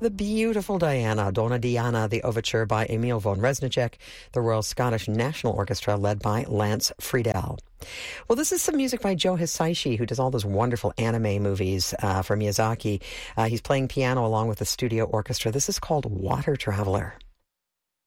the beautiful Diana, Donna Diana, the overture by Emil von Reznicek, the Royal Scottish National Orchestra led by Lance Friedel. Well, this is some music by Joe Hisaishi, who does all those wonderful anime movies for Miyazaki. He's playing piano along with the studio orchestra. This is called Water Traveler.